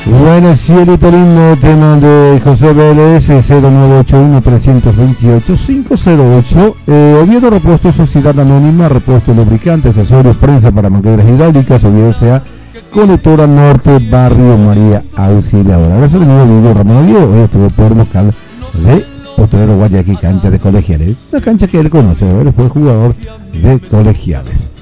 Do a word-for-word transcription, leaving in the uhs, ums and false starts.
Bueno, cielito lindo, tema de José Vélez, cero nueve ocho uno tres dos ocho cinco cero ocho. eh, Oviedo Repuestos, Sociedad Anónima, repuesto lubricantes, accesorios, prensa para mangueras hidráulicas, Oviedo sea Colectora Norte, Barrio María Auxiliadora. Gracias de nuevo, video Ramón Oviedo. Hoy estuvo por local de Potrero Guayaquil, cancha de Colegiales, la cancha que él conoce, él fue jugador de Colegiales.